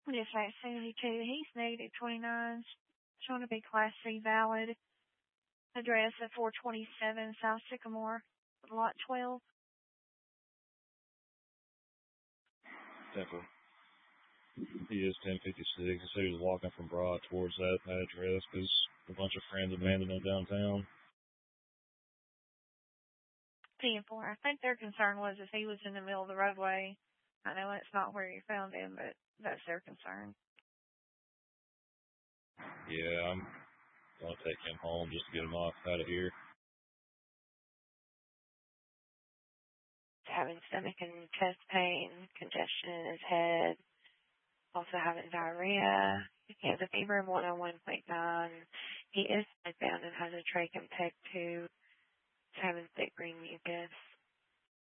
Just like 72. He's negative 29. Showing to be Class C valid. Address at 427 South Sycamore, Lot 12. Temple. He is 1056. He said he was walking from Broad towards that address because a bunch of friends abandoned him downtown. 10-4. I think their concern was if he was in the middle of the roadway. I know it's not where you found him, but that's their concern. Yeah, I'm going to take him home just to get him off out of here. Having stomach and chest pain, congestion in his head, also having diarrhea. He has a fever of 101.9. He is bound and has a trach and peg tube. He's having thick green mucus.